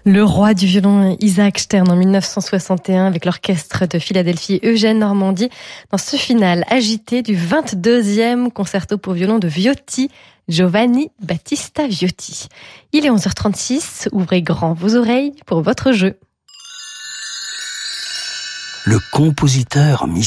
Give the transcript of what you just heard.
Le roi du violon Isaac Stern en 1961 avec l'orchestre de Philadelphie Eugène Normandie dans ce final agité du 22e concerto pour violon de Viotti, Giovanni Battista Viotti. Il est 11h36, ouvrez grand vos oreilles pour votre jeu. Le compositeur